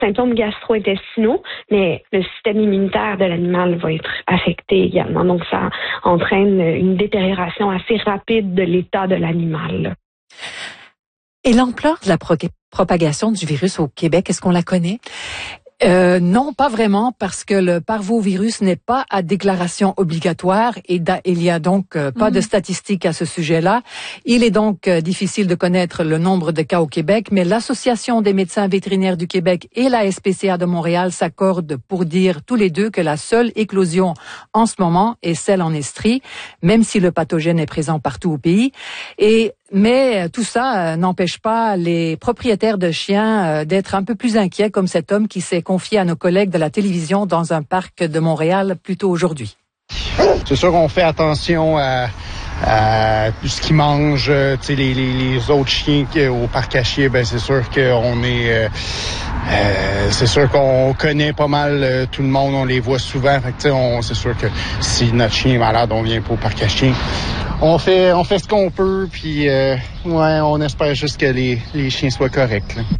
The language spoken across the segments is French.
symptômes gastro-intestinaux, mais le système immunitaire de l'animal va être affecté également. Donc, ça entraîne une détérioration assez rapide de l'état de l'animal. Et l'ampleur de la propagation du virus au Québec, est-ce qu'on la connaît? Non, pas vraiment, parce que le parvovirus n'est pas à déclaration obligatoire et il y a donc pas de statistiques à ce sujet-là. Il est donc difficile de connaître le nombre de cas au Québec, mais l'Association des médecins vétérinaires du Québec et la SPCA de Montréal s'accordent pour dire tous les deux que la seule éclosion en ce moment est celle en Estrie, même si le pathogène est présent partout au pays. Mais tout ça n'empêche pas les propriétaires de chiens d'être un peu plus inquiets, comme cet homme qui s'est confié à nos collègues de la télévision dans un parc de Montréal plus tôt aujourd'hui. C'est sûr qu'on fait attention à tout ce qu'ils mangent, les autres chiens au parc à chiens, c'est sûr qu'on est c'est sûr qu'on connaît pas mal tout le monde, on les voit souvent, c'est sûr que si notre chien est malade, on vient pas au parc à chiens. On fait ce qu'on peut, puis on espère juste que les chiens soient corrects, là.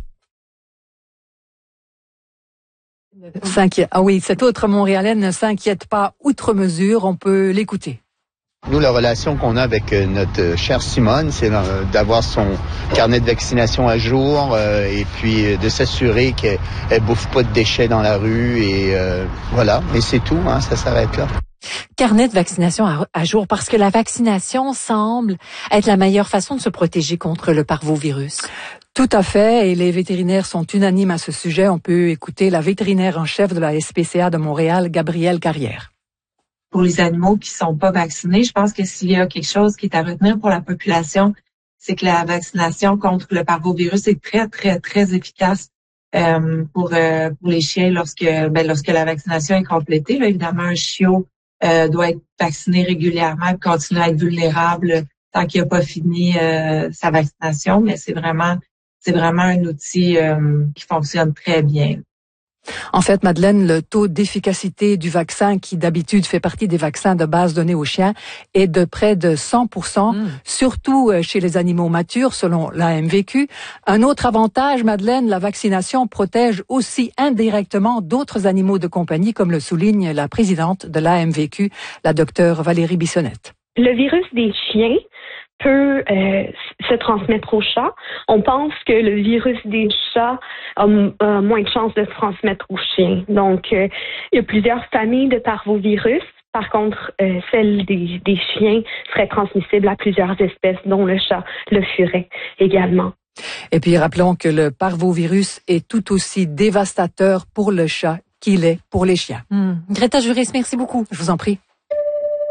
Ah oui, cet autre Montréalais ne s'inquiète pas outre mesure, on peut l'écouter. Nous, la relation qu'on a avec notre chère Simone, c'est d'avoir son carnet de vaccination à jour et puis de s'assurer qu'elle bouffe pas de déchets dans la rue et voilà. Mais c'est tout, ça s'arrête là. Carnet de vaccination à jour, parce que la vaccination semble être la meilleure façon de se protéger contre le parvovirus. Tout à fait, et les vétérinaires sont unanimes à ce sujet. On peut écouter la vétérinaire en chef de la SPCA de Montréal, Gabrielle Carrière. Pour les animaux qui sont pas vaccinés, je pense que s'il y a quelque chose qui est à retenir pour la population, c'est que la vaccination contre le parvovirus est très, très, très efficace pour les chiens lorsque la vaccination est complétée. Là, évidemment, un chiot doit être vacciné régulièrement et continuer à être vulnérable tant qu'il n'a pas fini sa vaccination, mais c'est vraiment un outil qui fonctionne très bien. En fait, Madeleine, le taux d'efficacité du vaccin, qui d'habitude fait partie des vaccins de base donnés aux chiens, est de près de 100%, surtout chez les animaux matures, selon l'AMVQ. Un autre avantage, Madeleine, la vaccination protège aussi indirectement d'autres animaux de compagnie, comme le souligne la présidente de l'AMVQ, la docteure Valérie Bissonnette. Le virus des chiens peut se transmettre aux chats. On pense que le virus des chats a moins de chances de se transmettre aux chiens. Donc, il y a plusieurs familles de parvovirus. Par contre, celle des chiens serait transmissible à plusieurs espèces, dont le chat, le furet également. Et puis, rappelons que le parvovirus est tout aussi dévastateur pour le chat qu'il est pour les chiens. Greta Juris, merci beaucoup. Je vous en prie.